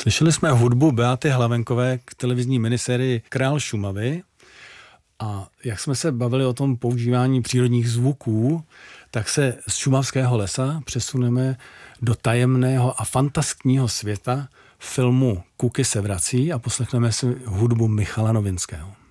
Slyšeli jsme hudbu Beaty Hlavenkové k televizní minisérii Král Šumavy a jak jsme se bavili o tom používání přírodních zvuků, tak se z šumavského lesa přesuneme do tajemného a fantaskního světa filmu Kuky se vrací a poslechneme si hudbu Michala Novinského.